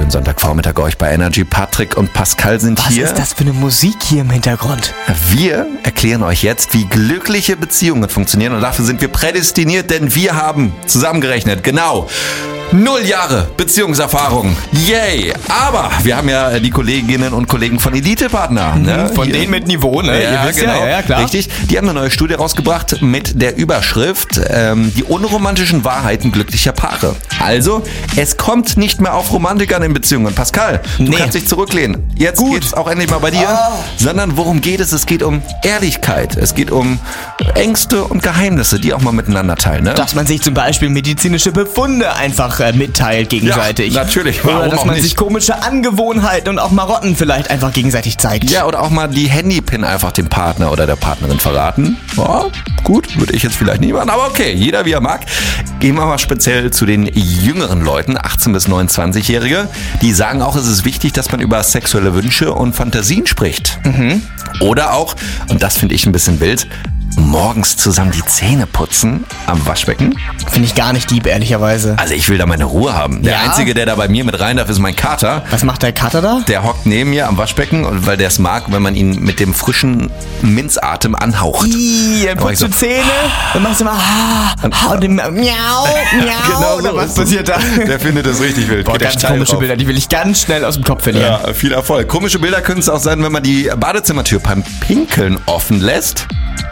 schönen Sonntagvormittag euch bei Energy. Patrick und Pascal sind hier. Was ist das für eine Musik hier im Hintergrund? Wir erklären euch jetzt, wie glückliche Beziehungen funktionieren. Und dafür sind wir prädestiniert, denn wir haben zusammengerechnet, genau 0 Jahre Beziehungserfahrung. Yay! Aber wir haben ja die Kolleginnen und Kollegen von Elite-Partner. Ne? Von denen mit Niveau, ne? Ja, Ihr wisst genau. ja, klar. Richtig. Die haben eine neue Studie rausgebracht mit der Überschrift die unromantischen Wahrheiten glücklicher Paare. Also, es kommt nicht mehr auf Romantik an in Beziehungen. Pascal, du kannst dich zurücklehnen. Jetzt geht's auch endlich mal bei dir. Sondern worum geht es? Es geht um Ehrlichkeit. Es geht um Ängste und Geheimnisse, die auch mal miteinander teilen. Ne? Dass man sich zum Beispiel medizinische Befunde einfach mitteilt gegenseitig. Ja, natürlich. Warum oder dass auch man nicht? sich komische Angewohnheiten und auch Marotten vielleicht einfach gegenseitig zeigt. Ja, oder auch mal die Handy-Pin einfach dem Partner oder der Partnerin verraten. Ja, gut, würde ich jetzt vielleicht nicht machen, aber okay, jeder wie er mag. Gehen wir mal speziell zu den jüngeren Leuten, 18- bis 29-Jährige. Die sagen auch, es ist wichtig, dass man über sexuelle Wünsche und Fantasien spricht. Oder auch, und das finde ich ein bisschen wild, morgens zusammen die Zähne putzen am Waschbecken. Finde ich gar nicht lieb, ehrlicherweise. Also ich will da meine Ruhe haben. Der Ja? Einzige, der da bei mir mit rein darf, ist mein Kater. Was macht der Kater da? Der hockt neben mir am Waschbecken, und weil der es mag, wenn man ihn mit dem frischen Minzatem anhaucht. Dann putzt du Zähne, dann machst du mal und dann miau, Genau oder so was ist es. passiert da? Der findet das richtig wild. Boah, Geht der ganz steil komische drauf. Bilder, die will ich ganz schnell aus dem Kopf verlieren. Ja, viel Erfolg. Komische Bilder können es auch sein, wenn man die Badezimmertür beim Pinkeln offen lässt.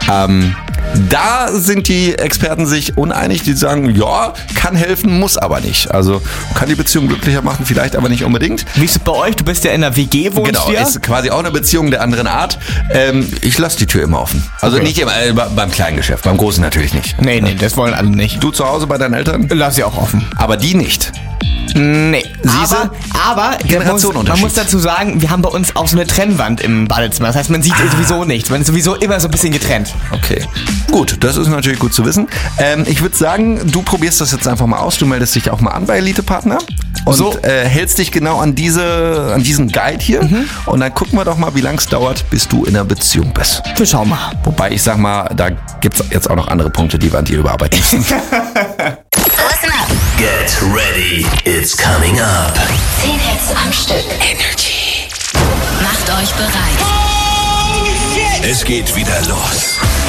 Da sind die Experten sich uneinig. Die sagen, ja, kann helfen, muss aber nicht. Also kann die Beziehung glücklicher machen, vielleicht aber nicht unbedingt. Wie ist es bei euch? Du bist ja in der WG, wohnst Genau, du ja? ist quasi auch eine Beziehung der anderen Art. Ich lasse die Tür immer offen. Also Okay. nicht immer, beim kleinen Geschäft, beim großen natürlich nicht. Nee, das wollen alle nicht. Du zu Hause bei deinen Eltern? Lass sie auch offen. Aber die nicht. Nee. Siehste? Aber Generationenunterschied. man muss dazu sagen, wir haben bei uns auch so eine Trennwand im Badezimmer. Das heißt, man sieht sowieso nichts. Man ist sowieso immer so ein bisschen getrennt. Okay. Gut, das ist natürlich gut zu wissen. Ich würde sagen, du probierst das jetzt einfach mal aus. Du meldest dich auch mal an bei Elite-Partner und So. hältst dich genau an diesen Guide hier. Und dann gucken wir doch mal, wie lange es dauert, bis du in einer Beziehung bist. Wir schauen mal. Wobei ich sag mal, da gibt's jetzt auch noch andere Punkte, die wir an dir überarbeiten müssen. Listen up. Get ready, it's coming up. 10 Hits am Stück. Energy. Macht euch bereit. Es geht wieder los.